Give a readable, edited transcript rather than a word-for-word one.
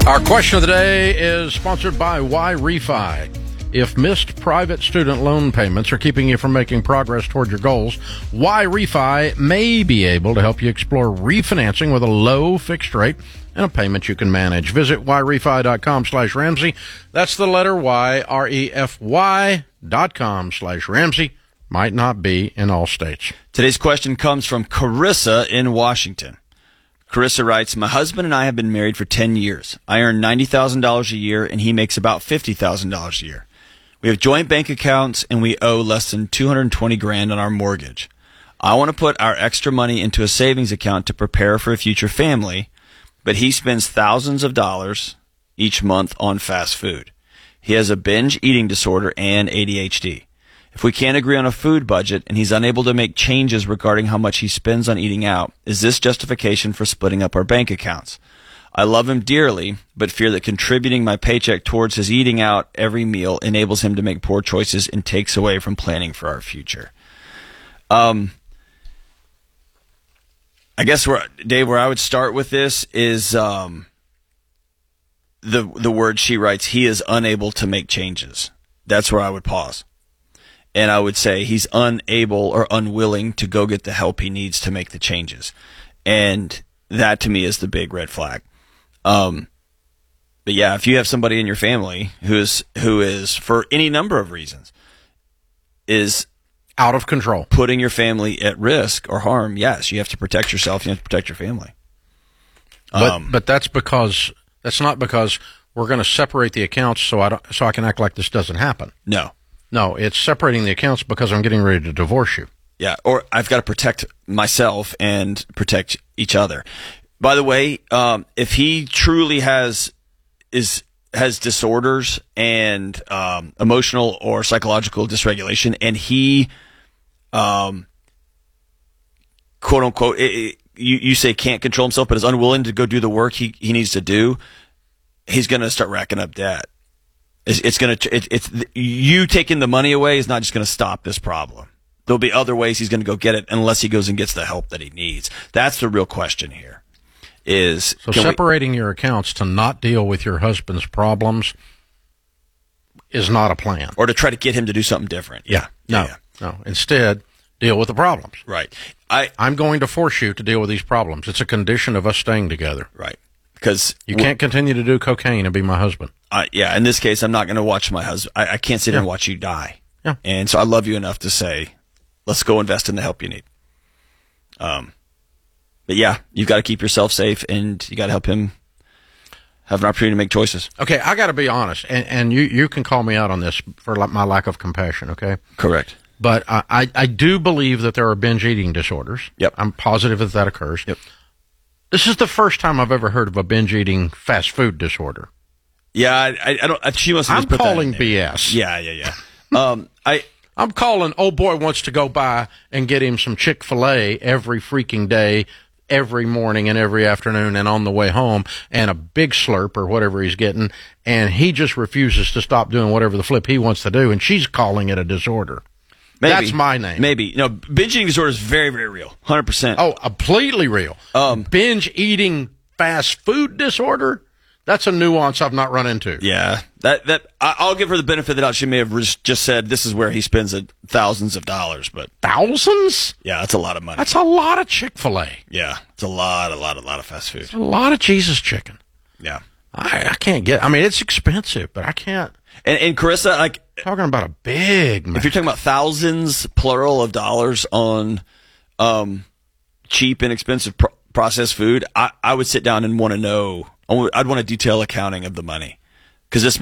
Our question of the day is sponsored by YRefi. If missed private student loan payments are keeping you from making progress toward your goals, YRefi may be able to help you explore refinancing with a low fixed rate and a payment you can manage. Visit YRefi.com/Ramsey. That's the letter Y, REFY.com/Ramsey. Might not be in all states. Today's question comes from Carissa in Washington. Carissa writes, my husband and I have been married for 10 years. I earn $90,000 a year, and he makes about $50,000 a year. We have joint bank accounts, and we owe less than $220,000 on our mortgage. I want to put our extra money into a savings account to prepare for a future family, but he spends thousands of dollars each month on fast food. He has a binge eating disorder and ADHD. If we can't agree on a food budget and he's unable to make changes regarding how much he spends on eating out, is this justification for splitting up our bank accounts? I love him dearly, but fear that contributing my paycheck towards his eating out every meal enables him to make poor choices and takes away from planning for our future. I guess, Dave, where I would start with this is the word she writes, he is unable to make changes. That's where I would pause. And I would say he's unable or unwilling to go get the help he needs to make the changes. And that to me is the big red flag. But yeah, if you have somebody in your family who is for any number of reasons is out of control, putting your family at risk or harm, yes, you have to protect yourself. You have to protect your family. But that's not because we're going to separate the accounts so I can act like this doesn't happen. No, it's separating the accounts because I'm getting ready to divorce you. Yeah, or I've got to protect myself and protect each other. By the way, if he truly has disorders and emotional or psychological dysregulation, and he, quote unquote, you say can't control himself, but is unwilling to go do the work he needs to do, he's going to start racking up debt. It's you taking the money away is not just going to stop this problem. There'll be other ways he's going to go get it unless he goes and gets the help that he needs. That's the real question here. So separating your accounts to not deal with your husband's problems is not a plan. Or to try to get him to do something different. Yeah. No. Instead, deal with the problems. Right. I'm going to force you to deal with these problems. It's a condition of us staying together. Right. Because you can't continue to do cocaine and be my husband. Yeah, in this case, I'm not going to watch my husband. I can't sit here and watch you die. Yeah. And so I love you enough to say, let's go invest in the help you need. But yeah, you've got to keep yourself safe, and you got to help him have an opportunity to make choices. Okay, I got to be honest, and you can call me out on this for my lack of compassion, okay? Correct. But I do believe that there are binge eating disorders. Yep. I'm positive that occurs. Yep. This is the first time I've ever heard of a binge eating fast food disorder. Yeah, I don't. She must have I'm just put calling that in there. BS. Yeah. I'm calling. Old boy wants to go by and get him some Chick-fil-A every freaking day, every morning and every afternoon, and on the way home, and a big slurp or whatever he's getting, and he just refuses to stop doing whatever the flip he wants to do, and she's calling it a disorder. Maybe. That's my name. Maybe. No, binge eating disorder is very, very real. 100%. Oh, completely real. Binge eating fast food disorder? That's a nuance I've not run into. Yeah. I'll give her the benefit of the doubt. She may have just said this is where he spends thousands of dollars, but thousands? Yeah, that's a lot of money. That's a lot of Chick-fil-A. Yeah. It's a lot of fast food. It's a lot of Jesus chicken. Yeah. I can't get, I mean, it's expensive, but I can't. And Carissa, like, talking about a big If you're talking about thousands, plural, of dollars on cheap and expensive processed food, I would sit down and want to know. I'd want a detailed accounting of the money, because this